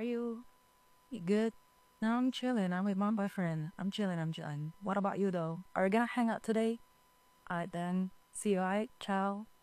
you? You good? No, I'm chilling. I'm with my boyfriend. I'm chilling. I'm chilling. What about you though? Are you gonna hang out today? Alright then. See you. Alright. Ciao.